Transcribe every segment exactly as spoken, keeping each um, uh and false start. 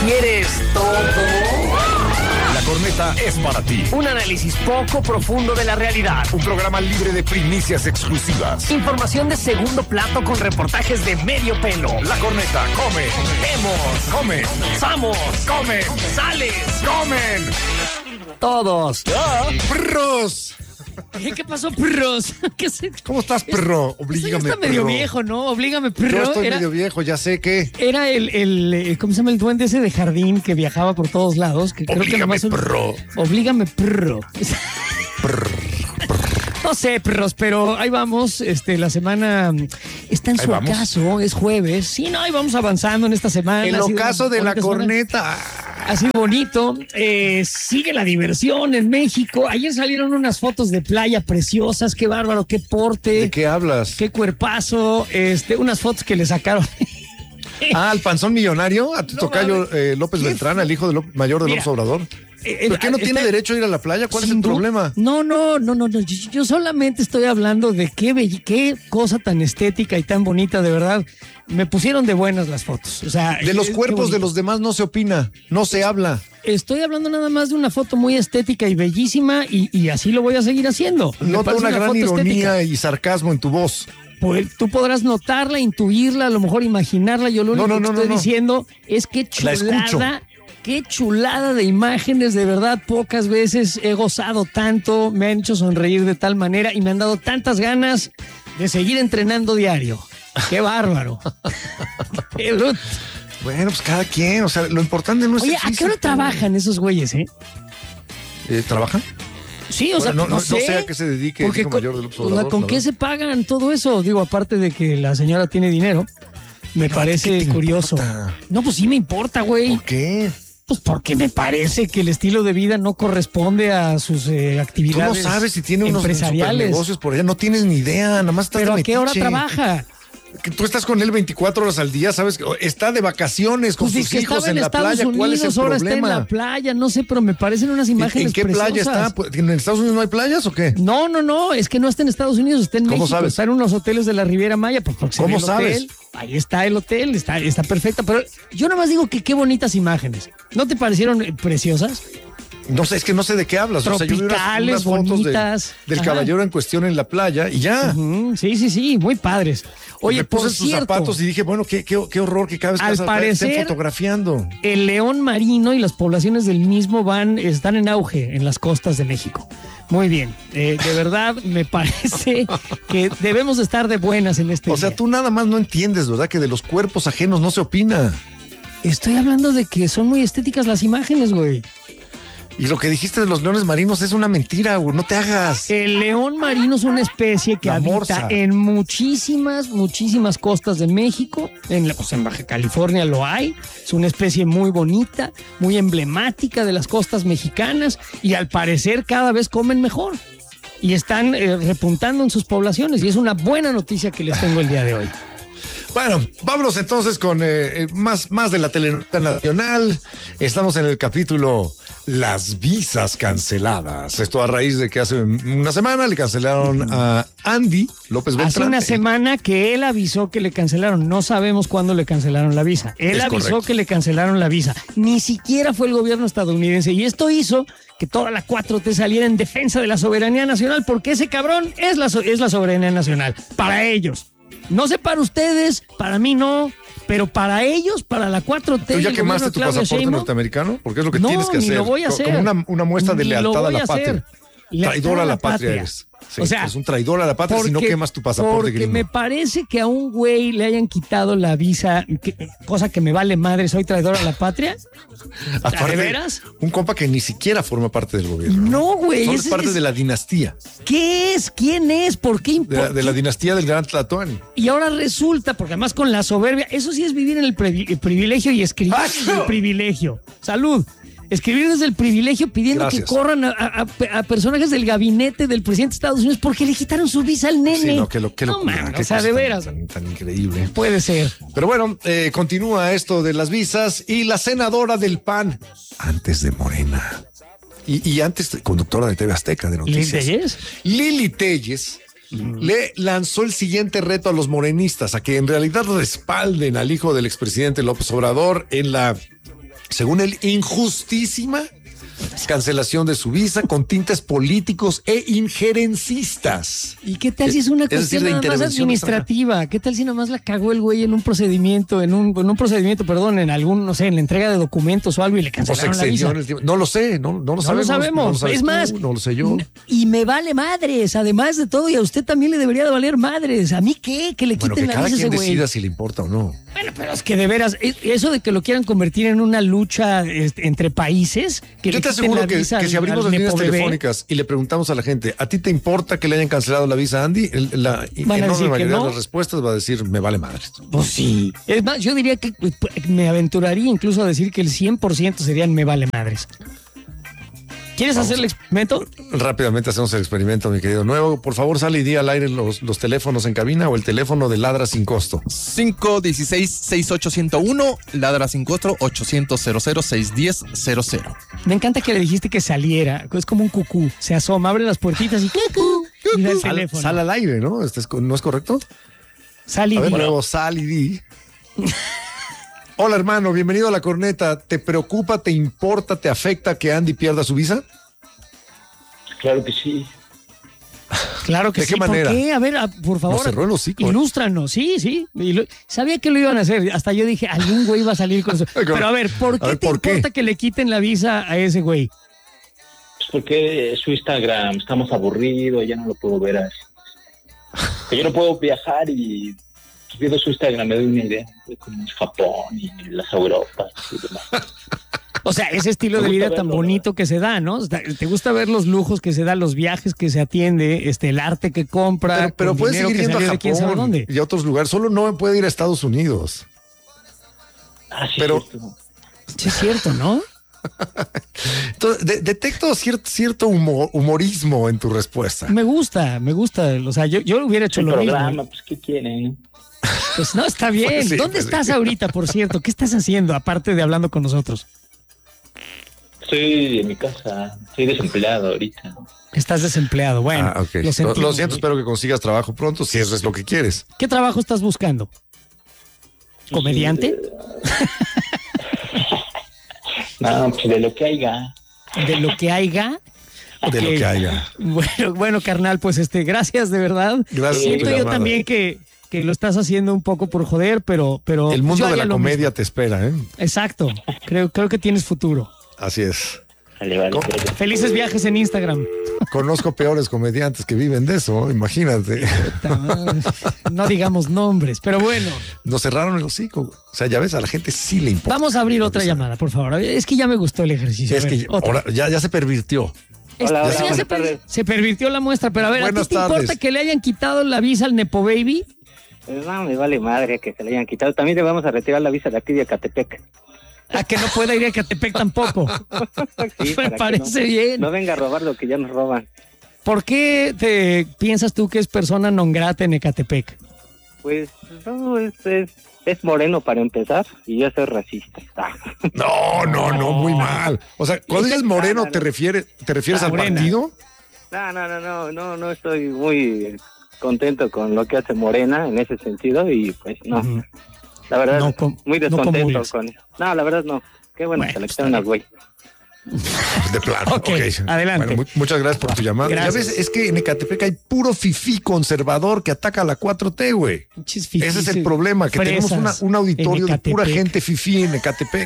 quieres todo? La Corneta es para ti. Un análisis poco profundo de la realidad. Un programa libre de primicias exclusivas. Información de segundo plato con reportajes de medio pelo. La Corneta come, Vemos, come, Vamos, come, sales, comen. todos. ¡Perros! ¿Qué pasó, perros? ¿Qué se... ¿Cómo estás, perro? Eso ya Oblígame, está medio perro. viejo, ¿no? Oblígame, perro. Yo estoy era, medio viejo, ya sé que. era el, el, el- ¿cómo se llama? El duende ese de jardín que viajaba por todos lados. Que creo que Oblígame, nomás un- perro. Oblígame, perro. Perro. No sé, perros, pero ahí vamos. Este, la semana está en Ahí su vamos. ocaso, es jueves. Sí, no, ahí vamos avanzando en esta semana. El Ha sido ocaso una de la bonita semana. Corneta. Ha sido bonito. Eh, sigue la diversión en México. Ayer salieron unas fotos de playa preciosas. Qué bárbaro, qué porte. ¿De qué hablas? Qué cuerpazo. Este, unas fotos que le sacaron. Ah, al panzón millonario, a tu No tocayo mames. eh, López ¿Qué Beltrán, el hijo de Ló- mayor de Mira, López Obrador. Eh, ¿Por qué no eh, tiene está- derecho a ir a la playa? ¿Cuál es Sin el duda- problema? No, no, no, no, no. Yo, yo solamente estoy hablando de qué, bell- qué cosa tan estética y tan bonita, de verdad. Me pusieron de buenas las fotos. O sea, De los qué- qué cuerpos de bonito. los demás no se opina, no se habla. Estoy hablando nada más de una foto muy estética y bellísima y, y así lo voy a seguir haciendo. Me Nota parece una gran foto ironía estética. y sarcasmo en tu voz. Pues tú podrás notarla, intuirla, a lo mejor imaginarla. Yo lo No, único no, que no, estoy no, no. diciendo es que La escucho. chulada, qué chulada de imágenes, de verdad. Pocas veces he gozado tanto, me han hecho sonreír de tal manera y me han dado tantas ganas de seguir entrenando diario. Qué bárbaro. Qué bruto. Bueno, pues cada quien, o sea, lo importante no es Oye, el ¿a qué físico. hora trabajan esos güeyes, eh? Eh, ¿Trabajan? Sí, o sea, Bueno, no, no, no sé. sé a qué se dedique el Porque hijo con, mayor de López o sea, Obrador, ¿con la qué verdad. se pagan todo eso? Digo, aparte de que la señora tiene dinero, me Pero, parece ¿qué te curioso. importa? No, pues sí me importa, güey. ¿Por qué? Pues porque me parece que el estilo de vida no corresponde a sus eh, Tú no actividades sabes si tiene unos empresariales. negocios por allá, no tienes ni idea, nada más estás Pero de ¿a qué hora metiche. trabaja? Que tú estás con él veinticuatro horas al día, ¿sabes? Está de vacaciones con Pues dice sus que hijos estaba en en la Estados playa. ¿Cuál es el Unidos, ahora está en problema? la playa, no sé, pero me parecen unas ¿En, imágenes en qué playa preciosas. está? Pues, ¿en Estados Unidos no hay playas o qué? No, no, no, es que no está en Estados Unidos, está en ¿Cómo México, sabes? está en unos hoteles de la Riviera Maya, pues porque se ¿Cómo ve el sabes? hotel, ahí está el hotel, está, está perfecta, pero yo nada más digo que qué bonitas imágenes. ¿No te parecieron eh, preciosas? No sé, es que no sé de qué hablas. O sea, yo vi unas, Tropicales, unas fotos de- bonitas. del Ajá. caballero en cuestión en la playa y ya. Ujú, sí, sí, sí, muy padres. Oye, me puse por en sus cierto, zapatos y dije, bueno, qué, qué, qué horror que cada vez que Al vas a la playa estén parecer- fotografiando. el león marino y las poblaciones del mismo van, están en auge en las costas de México. Muy bien, eh, de verdad me parece que debemos de estar de buenas en este O sea, día. tú nada más no entiendes, ¿verdad? Que de los cuerpos ajenos no se opina. Estoy hablando de que son muy estéticas las imágenes, güey. Y lo que dijiste de los leones marinos es una mentira, güey. No te hagas. El león marino es una especie que La habita morsa. en muchísimas, muchísimas costas de México. En, la- pues en Baja California lo hay. Es una especie muy bonita, muy emblemática de las costas mexicanas y al parecer cada vez comen mejor. Y están eh, repuntando en sus poblaciones y es una buena noticia que les tengo el día de hoy. Bueno, vámonos entonces con eh, eh, más, más de la telenovela nacional. Estamos en el capítulo Las visas canceladas. Esto a raíz de que hace una semana le cancelaron a Andy López Beltrán. Hace una semana que él avisó que le cancelaron. No sabemos cuándo le cancelaron la visa. Él Es avisó correcto. que le cancelaron la visa. Ni siquiera fue el gobierno estadounidense. Y esto hizo que toda la cuatro T saliera en defensa de la soberanía nacional, porque ese cabrón es la, so- es la soberanía nacional. Para ellos. No sé para ustedes, para mí no, pero para ellos, para la cuatro T. ¿Tú y ya el quemaste gobierno tu de Claudia pasaporte Sheinbaum, norteamericano? Porque es lo que no, tienes que ni hacer. lo voy a Co- hacer. Como una, una muestra de Ni lo lealtad a voy la a patria. hacer. Lealtad Traidor a la patria eres. Sí, o sea, es un traidor a la patria si no quemas tu pasaporte Porque gringo. me parece que a un güey le hayan quitado la visa, que- cosa que me vale madre, soy traidor a la patria. Aparte, ¿De veras? Un compa que ni siquiera forma parte del gobierno. No, güey. Solo ese es parte es- de la dinastía. ¿Qué es? ¿Quién es? ¿Por qué De importa? la, de la dinastía del gran Tlatoani. Y ahora resulta, porque además con la soberbia, eso sí es vivir en el, previ- el privilegio y escribir ¡Ah! desde el privilegio. Salud. Escribir desde el privilegio pidiendo Gracias. que corran a, a- a- a personajes del gabinete del presidente de Estados Unidos porque le quitaron su visa al nene. Sí, no, que lo que no, locura, man, qué o sea, cosa de tan- veras. Tan, tan increíble. Puede ser. Pero bueno, eh, continúa esto de las visas y la senadora del P A N, antes de Morena, y, y antes de- conductora de T V Azteca de ¿Lili noticias, Telles? Lili Telles, le lanzó el siguiente reto a los morenistas, a que en realidad respalden al hijo del expresidente López Obrador en la según él, injustísima cancelación de su visa con tintes políticos e injerencistas. ¿Y qué tal si es una Es decir, cuestión de nada más intervención administrativa? ¿Qué tal si nomás la cagó el güey en un procedimiento, en un, en un procedimiento, perdón, en algún, no sé, en la entrega de documentos o algo y le O se cancelaron la extendió visa? en el tiempo. No lo sé, no, no lo No sabemos. lo sabemos. no lo sabes Es tú, más, no lo sé yo. Y me vale madres, además de todo, y a usted también le debería de valer madres. ¿A mí qué? Que le Bueno, quiten que la cada visa a quien ese güey. decida si le importa o no. Bueno, pero es que de veras, es- eso de que lo quieran convertir en una lucha este, entre países, que Yo le te quiten aseguro la que, visa que si al- abrimos al las líneas nepo bebé, telefónicas y le preguntamos a la gente, ¿a ti te importa que le hayan cancelado la visa a Andy? El- La Van a enorme decir que mayoría no. de las respuestas va a decir, me vale madre. Pues sí. Es más, yo diría que pues, me aventuraría incluso a decir que el cien por ciento serían me vale madres. ¿Quieres Vamos. hacer el experimento? Rápidamente hacemos el experimento, mi querido Nuevo. Por favor, sale y di al aire los, los teléfonos en cabina o el teléfono de Ladra sin costo. cinco uno seis, seis ocho cero uno, ladra sin costo, ochocientos cero cero, seis uno cero cero cero. Me encanta que le dijiste que saliera. Es como un cucú. Se asoma, abre las puertitas y cucú. Y da el Sal, teléfono. sal al aire, ¿no? Este es co- ¿No es correcto? Sal y A ver, di. Nuevo, sal y di. Hola, hermano, bienvenido a La Corneta. ¿Te preocupa, te importa, te afecta que Andy pierda su visa? Claro que sí. Claro que ¿De sí. qué manera? ¿Por qué? A ver, a- por favor. Nos cerró el hocico, ¿eh? Ilústranos. Sí, sí. Y lo- sabía que lo iban a hacer. Hasta yo dije, algún güey va a salir con eso. Pero a ver, ¿por qué A ver, te ¿por qué? importa que le quiten la visa a ese güey? Pues porque su Instagram estamos aburridos, ya no lo puedo ver así. Que yo no puedo viajar y pues, viendo su Instagram me doy una idea de cómo es Japón y las Europas y demás. O sea, ese estilo Me de gusta vida tan verlo, bonito que se da, ¿no? O sea, ¿te gusta ver los lujos que se da, los viajes que se atiende, este, el arte que compra? Pero, pero con puede dinero seguir que yendo a salió de quién sabe Japón dónde? y a otros lugares. Solo no puede ir a Estados Unidos. Ah, sí, Pero- cierto. Sí, es cierto, ¿no? Entonces, de- detecto cierto, cierto humor- humorismo en tu respuesta. Me gusta, me gusta. O sea, yo, yo hubiera hecho El lo programa, mismo. pues, ¿qué quieren? Pues no, está bien. Pues sí, ¿Dónde pues sí. estás ahorita, por cierto? ¿Qué estás haciendo, aparte de hablando con nosotros? Estoy en mi casa, estoy desempleado ahorita. Estás desempleado. Bueno, Ah, ok. lo Lo, sentimos. lo siento, espero que consigas trabajo pronto, si eso es lo que quieres. ¿Qué trabajo estás buscando? ¿Comediante? No, pues de lo que haya. ¿De lo que haya? De lo Ok. que haya. Bueno, bueno, carnal, pues este, gracias de verdad. Gracias Siento por tu yo llamada. también que, que lo estás haciendo un poco por joder, pero, pero El mundo yo de haría la lo comedia mismo. te espera, ¿eh? Exacto. Creo, creo que tienes futuro. Así es. Vale, vale, ¿Cómo? vale. Felices viajes en Instagram. Conozco peores comediantes que viven de eso, imagínate. No digamos nombres, pero bueno. Nos cerraron el hocico. O sea, ya ves, a la gente sí le importa. Vamos a abrir otra llamada, por favor. Es que ya me gustó el ejercicio. Es A ver, que otra. ahora ya, ya se pervirtió. Este, Hola, ya hola, se, buenas per- tardes. se pervirtió la muestra, pero a ver, ¿a Buenas ti te tardes. importa que le hayan quitado la visa al Nepo Baby? Pues no, me vale madre que se le hayan quitado. También le vamos a retirar la visa de aquí de Ecatepec. A que no pueda ir a Catepec tampoco. Sí, Me para que parece no, bien. No venga a robar lo que ya nos roban. ¿Por qué te piensas tú que es persona non grata en Ecatepec? Pues no, es, es, es moreno para empezar y yo soy racista. Ah. No, no, no, muy mal. O sea, cuando dices moreno, ¿te refieres, te refieres Ah, al morena. partido? No, no, no, no, no, no estoy muy contento con lo que hace Morena en ese sentido y pues no, Ujú. la verdad, No com- muy no descontento comulgas. con eso. No, la verdad no. Qué bueno, Bueno, que le está quitaron al güey. De plano. Ok, ok. adelante. Bueno, mu- muchas gracias por tu llamada. Gracias. Ya ves, es que en Ecatepec hay puro fifí conservador que ataca a la cuatro T, güey. Pinches fifís, Ese es el problema, que tenemos una- fresas un auditorio en de pura Ecatepec. gente fifí en Ecatepec.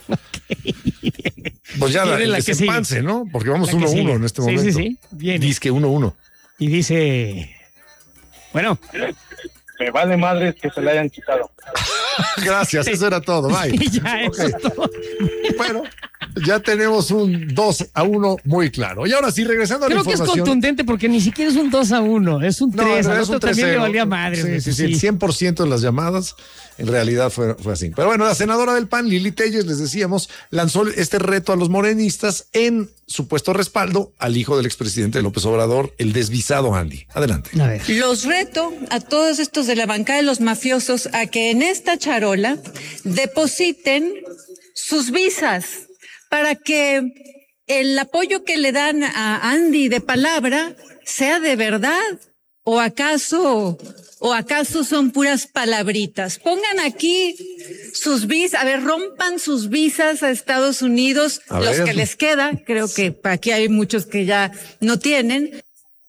Pues ya la, Viene la el que sigue. desempanse, ¿no? Porque vamos La que uno a sigue. uno en este Sí, momento. sí, sí. Viene. Disque uno a uno. Y dice, bueno, Me vale madres que se le hayan quitado. Gracias, eso era todo. Bye. y ya eso es todo. Bueno, ya tenemos un dos a uno muy claro. Y ahora sí, regresando a la Creo que es información. contundente porque ni siquiera es un dos a uno, es un No, tres. no, Al es un otro también tres le cero. valía madre. Sí, güey, sí, sí, el cien por ciento de las llamadas en realidad fue, fue así. Pero bueno, la senadora del P A N, Lili Telles, les decíamos, lanzó este reto a los morenistas en supuesto respaldo al hijo del expresidente López Obrador, el desvisado Andy. Adelante. A ver. Los reto a todos estos de la bancada de los mafiosos a que en esta charola depositen sus visas para que el apoyo que le dan a Andy de palabra sea de verdad. ¿O acaso, o acaso son puras palabritas? Pongan aquí sus visas, a ver, rompan sus visas a Estados Unidos, a los ver. que les queda, creo que aquí hay muchos que ya no tienen.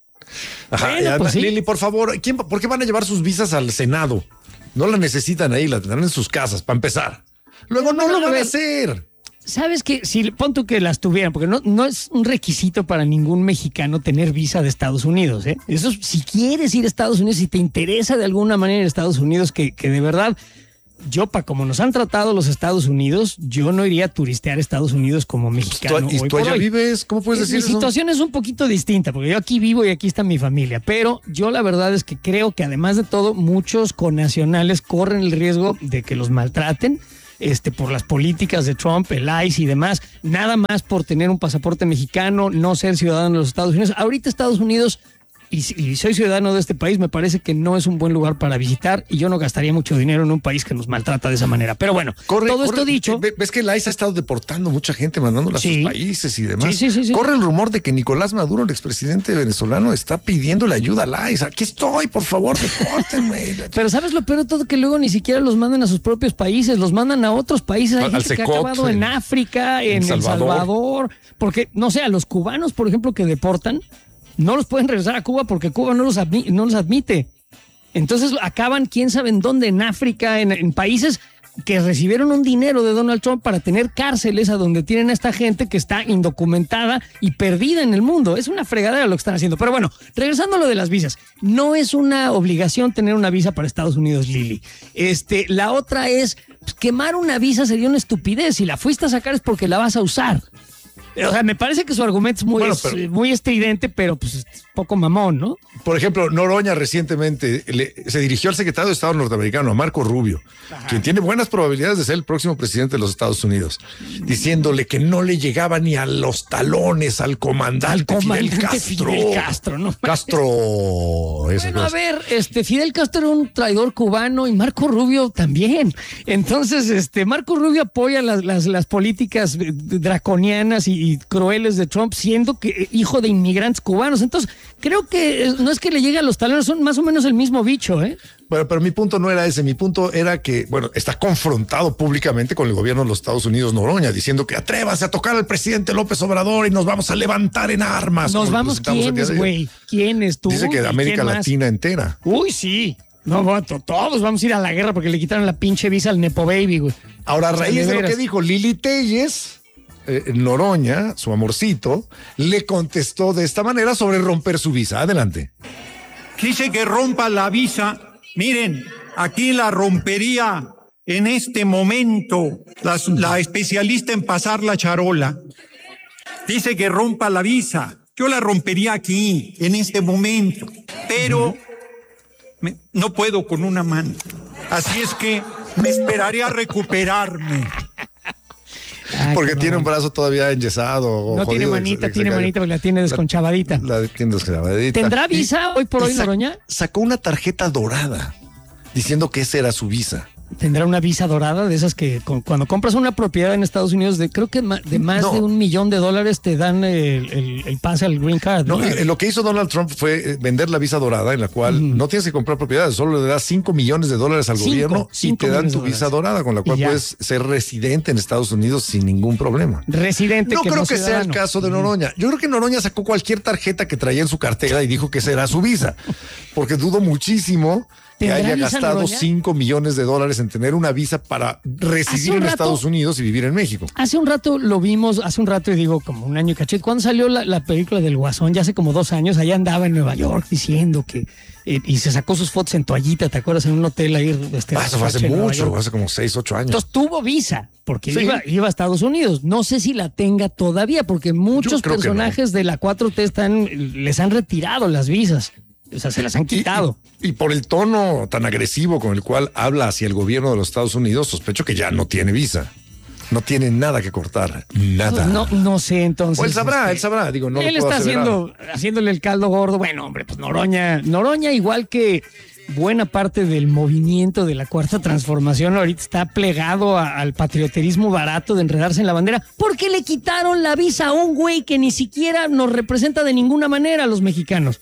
Ajá, Bueno, ya, pues sí. Lili, por favor, ¿quién, ¿por qué van a llevar sus visas al Senado? No las necesitan ahí, las tendrán en sus casas, para empezar. Luego no, No, lo a van a ver. hacer. ¿Sabes qué? Si pon tú que las tuvieran, porque no, no es un requisito para ningún mexicano tener visa de Estados Unidos, ¿eh? Eso, si quieres ir a Estados Unidos, si te interesa de alguna manera ir a Estados Unidos, que, que de verdad, yo, para como nos han tratado los Estados Unidos, yo no iría a turistear a Estados Unidos como mexicano. ¿Y hoy tú por allá hoy. vives? ¿Cómo puedes Eh, decir Mi eso? situación es un poquito distinta, porque yo aquí vivo y aquí está mi familia, pero yo la verdad es que creo que además de todo, muchos connacionales corren el riesgo de que los maltraten. Este, por las políticas de Trump, el I C E y demás, nada más por tener un pasaporte mexicano, no ser ciudadano de los Estados Unidos. Ahorita Estados Unidos, y, y soy ciudadano de este país, me parece que no es un buen lugar para visitar y yo no gastaría mucho dinero en un país que nos maltrata de esa manera. Pero bueno, Corre, todo corre, esto dicho... ve- Ves que el I C E ha estado deportando mucha gente, mandándola a Sí. sus países y demás. Sí, sí, sí, sí. Corre el rumor de que Nicolás Maduro, el expresidente venezolano, está pidiéndole ayuda al I C E. Aquí estoy, por favor, depórtenme. Pero ¿sabes lo peor de todo? Que luego ni siquiera los mandan a sus propios países, los mandan a otros países. Hay Al- gente al que ha Secot, acabado en en- África, en, en El Salvador. Salvador. Porque, no sé, a los cubanos, por ejemplo, que deportan, no los pueden regresar a Cuba porque Cuba no los, admi- no los admite. Entonces acaban, quién sabe en dónde, en África, en, en países que recibieron un dinero de Donald Trump para tener cárceles a donde tienen a esta gente que está indocumentada y perdida en el mundo. Es una fregadera lo que están haciendo. Pero bueno, regresando a lo de las visas, no es una obligación tener una visa para Estados Unidos, Lili. Este, la otra es, pues, quemar una visa sería una estupidez. Si la fuiste a sacar es porque la vas a usar. O sea, me parece que su argumento es muy, Bueno, es, pero- eh, muy estridente, pero pues es poco mamón, ¿no? Por ejemplo, Noroña recientemente le- se dirigió al secretario de Estado norteamericano, a Marco Rubio, quien tiene buenas probabilidades de ser el próximo presidente de los Estados Unidos, diciéndole que no le llegaba ni a los talones al comandante, Al Fidel comandante Castro. Fidel Castro, ¿no? Castro. esa Bueno, a cosa. ver, este Fidel Castro era un traidor cubano y Marco Rubio también. Entonces, este Marco Rubio apoya las, las, las políticas eh, draconianas y, y crueles de Trump, siendo que eh, hijo de inmigrantes cubanos. Entonces, creo que eh, no es que le llegue a los talones, son más o menos el mismo bicho, ¿eh? Bueno, pero mi punto no era ese, mi punto era que, bueno, está confrontado públicamente con el gobierno de los Estados Unidos, Noroña, diciendo que atrévase a tocar al presidente López Obrador y nos vamos a levantar en armas. Nos como vamos, presentamos el día ¿quiénes, de ayer. güey? ¿Quiénes tú? Dice que ¿Y de América quién más? Latina entera. Uy, sí. No, bueno, to- todos vamos a ir a la guerra porque le quitaron la pinche visa al Nepo Baby, güey. Ahora, a raíz De de lo veras. que dijo Lili Telles, eh, Noroña, su amorcito, le contestó de esta manera sobre romper su visa. Adelante. Dice que rompa la visa. Miren, aquí la rompería en este momento la, la especialista en pasar la charola. Dice que rompa la visa. Yo la rompería aquí, en este momento. Pero me- no puedo con una mano. Así es que me esperaré a recuperarme. Ay, Porque qué tiene un mamón. brazo todavía enyesado. o No tiene jodido, manita, ex- tiene exagerado. manita porque la tiene desconchavadita. La, la tiene desclavadita. ¿Tendrá Y- visa hoy por y hoy, sac- Noroña? Sacó una tarjeta dorada diciendo que esa era su visa. ¿Tendrá una visa dorada de esas que con- cuando compras una propiedad en Estados Unidos de creo que ma- de más No. de un millón de dólares te dan el, el- el pase al green card? ¿no? No, eh, lo que hizo Donald Trump fue eh, vender la visa dorada en la cual no tienes que comprar propiedades, solo le das cinco millones de dólares al Cinco, gobierno y cinco te dan millones tu de visa dólares. dorada con la cual Y ya. puedes ser residente en Estados Unidos sin ningún problema. Residente No que creo no que sea ciudadano. el caso de Noroña. Yo creo que Noroña sacó cualquier tarjeta que traía en su cartera y dijo que esa era su visa, porque dudo muchísimo que ¿Tendrá haya visa gastado Noroña? cinco millones de dólares en tener una visa para Hace residir un en rato- Estados Unidos y vivir en México. Hace un rato lo vimos, hace un rato, y digo como un año y cachete, cuando salió la, la película del Guasón, ya hace como dos años, allá andaba en Nueva York diciendo que, eh, y se sacó sus fotos en toallita, ¿te acuerdas? En un hotel ahí. Este, Ah, eso fue hace en Nueva mucho, York. hace como seis, ocho años. Entonces tuvo visa, porque Sí. iba, iba a Estados Unidos. No sé si la tenga todavía, porque muchos creo que personajes de la cuatro T están, les han retirado las visas. O sea, se las han Y- quitado. Y, y por el tono tan agresivo con el cual habla hacia el gobierno de los Estados Unidos, sospecho que ya no tiene visa. No tiene nada que cortar. Nada. Pues no, no sé, entonces. O él sabrá, este, él sabrá. Digo, no lo él puedo está aseverar. haciendo, haciéndole el caldo gordo. Bueno, hombre, pues Noroña, Noroña, igual que buena parte del movimiento de la Cuarta Transformación, ahorita está plegado a- al patrioterismo barato de enredarse en la bandera, porque le quitaron la visa a un güey que ni siquiera nos representa de ninguna manera a los mexicanos.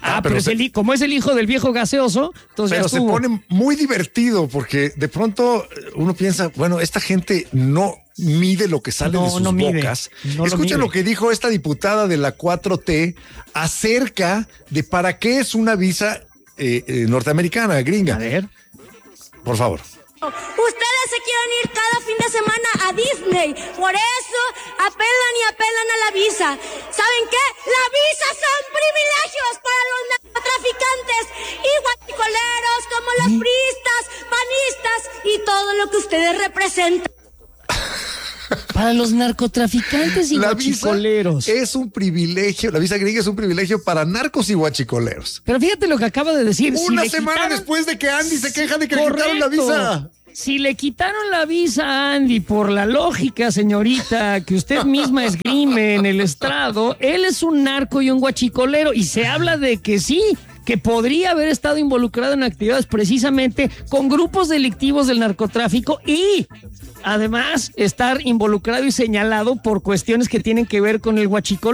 Ah, Ah, pero, pero es se- el, como es el hijo del viejo gaseoso, entonces Pero ya se estuvo. pone muy divertido porque de pronto uno piensa, bueno, esta gente no mide lo que sale No, de sus no mide, bocas. no lo Escucha mide. lo que dijo esta diputada de la cuatro T acerca de para qué es una visa eh, eh, norteamericana, gringa. A ver. Por favor. Ustedes se quieren ir cada fin de semana a Disney, por eso apelan y apelan a la visa. ¿Saben qué? La visa son privilegios para los narcotraficantes y guachicoleros como los priistas, panistas y todo lo que ustedes representan. Para los narcotraficantes y La visa guachicoleros. es un privilegio, la visa gringa es un privilegio para narcos y guachicoleros. Pero fíjate lo que acaba de decir. Una le semana quitaron- después de que Andy se queja de que le quitaron la Correcto. visa. Si le quitaron la visa a Andy por la lógica, señorita, que usted misma esgrime en el estrado, él es un narco y un guachicolero. Y se habla de que sí, que podría haber estado involucrado en actividades precisamente con grupos delictivos del narcotráfico y además estar involucrado y señalado por cuestiones que tienen que ver con el guachicolero.